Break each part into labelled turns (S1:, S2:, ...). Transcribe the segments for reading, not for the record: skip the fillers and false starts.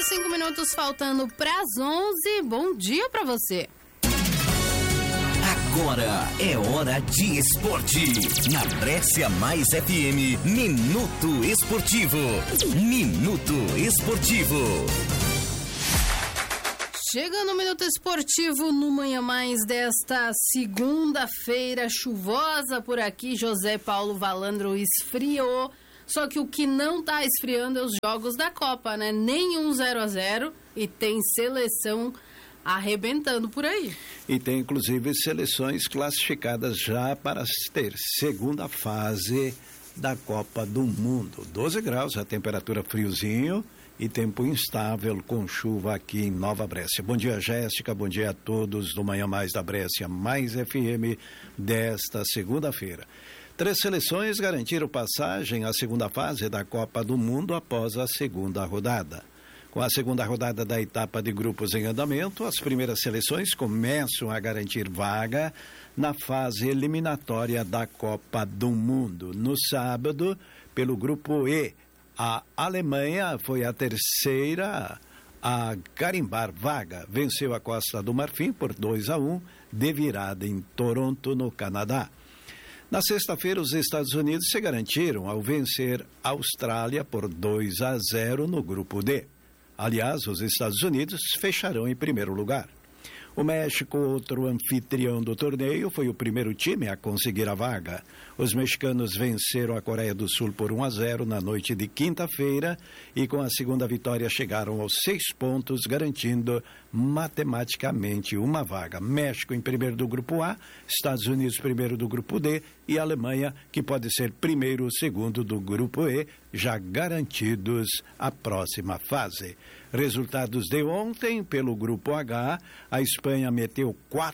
S1: 5 minutos faltando para as 11. Bom dia para você.
S2: Agora é hora de esporte. Na Brescia Mais FM, Minuto Esportivo. Minuto Esportivo.
S1: Chegando o Minuto Esportivo no Manhã Mais desta segunda-feira chuvosa por aqui. José Paulo Valandro esfriou. Só que o que não tá esfriando é os jogos da Copa, né? Nenhum 0-0 e tem seleção arrebentando por aí.
S3: E tem inclusive seleções classificadas já para ter segunda fase da Copa do Mundo. 12 graus, a temperatura friozinho e tempo instável com chuva aqui em Nova Brescia. Bom dia, Jéssica, bom dia a todos do Manhã Mais da Brescia Mais FM desta segunda-feira. 3 seleções garantiram passagem à segunda fase da Copa do Mundo após a segunda rodada. Com a segunda rodada da etapa de grupos em andamento, as primeiras seleções começam a garantir vaga na fase eliminatória da Copa do Mundo. No sábado, pelo grupo E, a Alemanha foi a terceira a carimbar vaga. Venceu a Costa do Marfim por 2-1, de virada em Toronto, no Canadá. Na sexta-feira, os Estados Unidos se garantiram ao vencer a Austrália por 2-0 no grupo D. Aliás, os Estados Unidos fecharão em primeiro lugar. O México, outro anfitrião do torneio, foi o primeiro time a conseguir a vaga. Os mexicanos venceram a Coreia do Sul por 1-0 na noite de quinta-feira e com a segunda vitória chegaram aos 6 pontos, garantindo matematicamente uma vaga. México em primeiro do grupo A, Estados Unidos primeiro do grupo D e Alemanha, que pode ser primeiro ou segundo do grupo E, já garantidos à próxima fase. Resultados de ontem, pelo grupo H, a Espanha meteu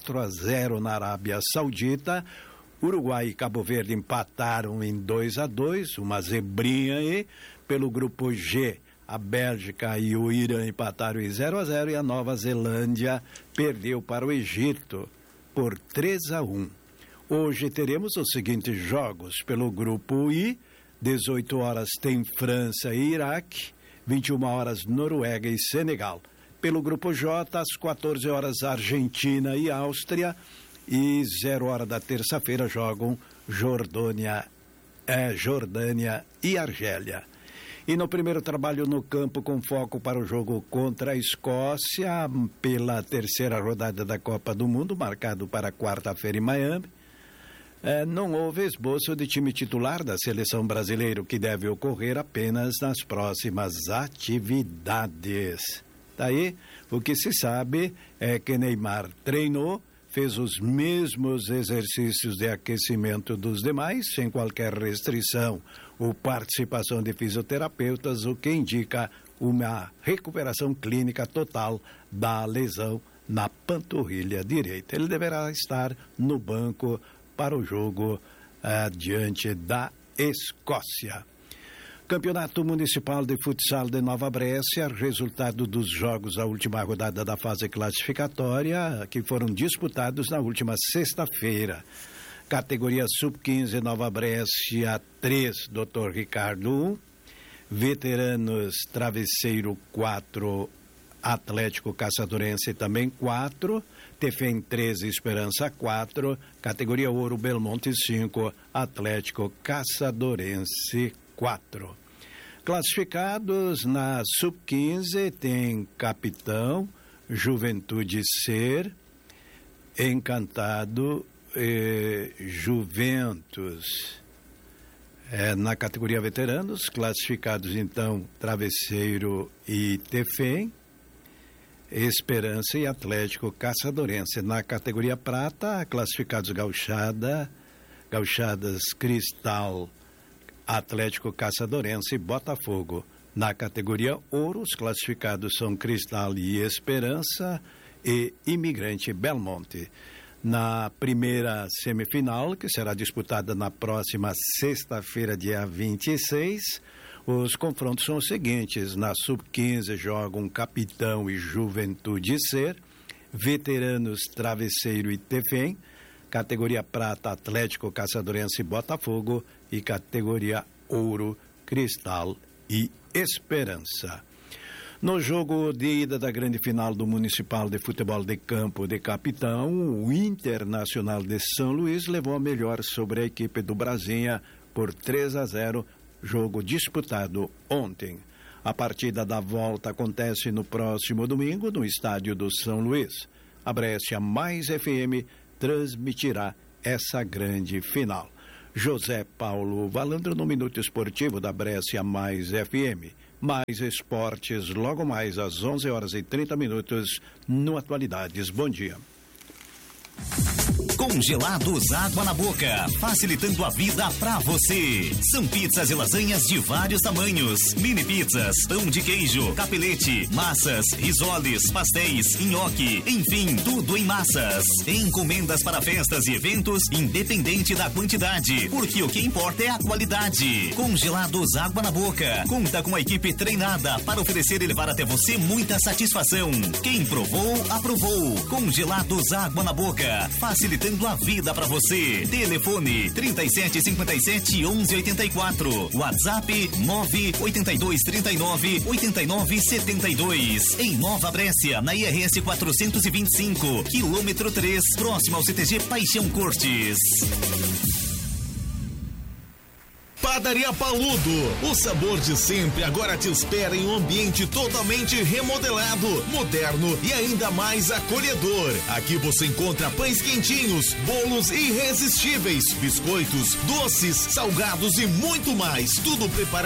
S3: 4-0 na Arábia Saudita, Uruguai e Cabo Verde empataram em 2-2, uma zebrinha aí. Pelo grupo G, a Bélgica e o Irã empataram em 0-0 e a Nova Zelândia perdeu para o Egito por 3-1. Hoje teremos os seguintes jogos. Pelo grupo I, 18 horas tem França e Iraque, 21 horas Noruega e Senegal. Pelo grupo J, às 14 horas Argentina e Áustria e 0 hora da terça-feira jogam Jordânia e Argélia. E no primeiro trabalho no campo com foco para o jogo contra a Escócia, pela terceira rodada da Copa do Mundo, marcado para quarta-feira em Miami, não houve esboço de time titular da seleção brasileira, que deve ocorrer apenas nas próximas atividades. Daí, o que se sabe é que Neymar treinou, fez os mesmos exercícios de aquecimento dos demais, sem qualquer restrição ou participação de fisioterapeutas, o que indica uma recuperação clínica total da lesão na panturrilha direita. Ele deverá estar no banco para o jogo diante da Escócia. Campeonato Municipal de Futsal de Nova Brescia, resultado dos jogos da última rodada da fase classificatória, que foram disputados na última sexta-feira. Categoria Sub-15 Nova Brescia 3, Dr. Ricardo 1, Veteranos Travesseiro 4, Atlético Caçadorense também 4, Tefém 13, Esperança 4, categoria Ouro Belmonte 5, Atlético Caçadorense 4. Classificados na Sub-15 tem Capitão, Juventude Ser, Encantado, Juventus. Na categoria Veteranos, classificados então Travesseiro e Tefém, Esperança e Atlético Caçadorense. Na categoria Prata, classificados Gauchadas Cristal, Atlético Caçadorense e Botafogo. Na categoria Ouro, os classificados são Cristal e Esperança e Imigrante Belmonte. Na primeira semifinal, que será disputada na próxima sexta-feira, dia 26, os confrontos são os seguintes. Na Sub-15 jogam Capitão e Juventude Ser, Veteranos Travesseiro e Tefém, categoria Prata, Atlético Caçadorense e Botafogo e categoria Ouro, Cristal e Esperança. No jogo de ida da grande final do Municipal de Futebol de Campo de Capitão, o Internacional de São Luís levou a melhor sobre a equipe do Brasinha por 3-0, jogo disputado ontem. A partida da volta acontece no próximo domingo no estádio do São Luís. A Brescia Mais FM transmitirá essa grande final. José Paulo Valandro no Minuto Esportivo da Brescia Mais FM. Mais esportes logo mais às 11h30 no Atualidades. Bom dia.
S2: Congelados Água na Boca, facilitando a vida pra você. São pizzas e lasanhas de vários tamanhos, mini pizzas, pão de queijo, capelete, massas, risoles, pastéis, nhoque, enfim, tudo em massas. Encomendas para festas e eventos, independente da quantidade, porque o que importa é a qualidade. Congelados Água na Boca, conta com a equipe treinada para oferecer e levar até você muita satisfação. Quem provou, aprovou. Congelados Água na Boca, facilitando a vida para você. Telefone 3757-1184. WhatsApp 98239-8972. Em Nova Brescia, na IRS 425, quilômetro 3, próximo ao CTG Paixão Cortes.
S4: Padaria Paludo, o sabor de sempre agora te espera em um ambiente totalmente remodelado, moderno e ainda mais acolhedor. Aqui você encontra pães quentinhos, bolos irresistíveis, biscoitos, doces, salgados e muito mais. Tudo preparado